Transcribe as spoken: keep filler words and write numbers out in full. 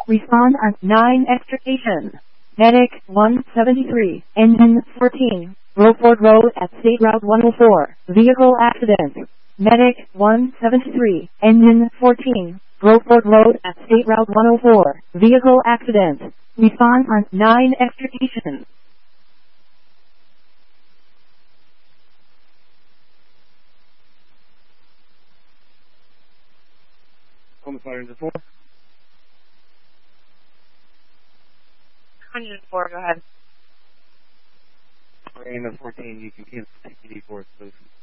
Respond on nine extrication. Medic one seventy-three, engine fourteen, Rockford Road at State Route one oh four, vehicle accident. Medic one seventy-three, engine fourteen, Rockford Road at State Route one oh four, vehicle accident. Respond on nine extrication. Homicide engine four. Engine four, go ahead. Engine fourteen, you can cancel T P D for us, please.